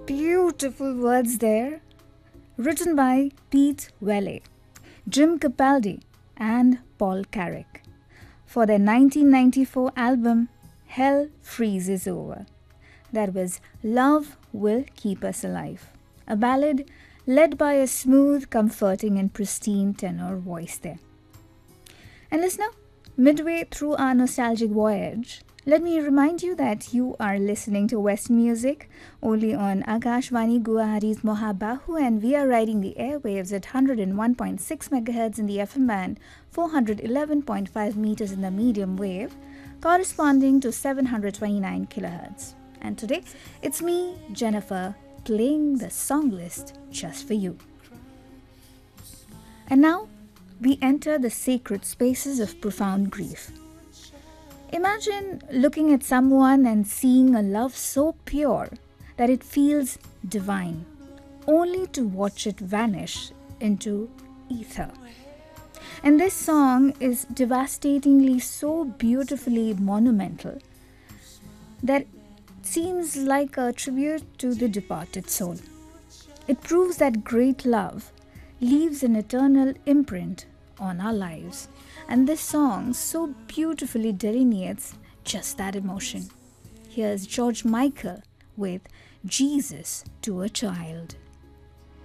Beautiful words there. Written by Pete Welle, Jim Capaldi, and Paul Carrack for their 1994 album Hell Freezes Over. That was Love Will Keep Us Alive, a ballad led by a smooth, comforting, and pristine tenor voice there. And listener, midway through our nostalgic voyage, let me remind you that you are listening to West Music only on Akashvani Guwahati's Mohabahu, and we are riding the airwaves at 101.6 MHz in the FM band, 411.5 meters in the medium wave, corresponding to 729 kHz. And today, it's me, Jennifer, playing the song list just for you. And now, we enter the sacred spaces of profound grief. Imagine looking at someone and seeing a love so pure that it feels divine, only to watch it vanish into ether. And this song is devastatingly so beautifully monumental that it seems like a tribute to the departed soul. It proves that great love leaves an eternal imprint on our lives. And this song so beautifully delineates just that emotion. Here's George Michael with Jesus to a Child.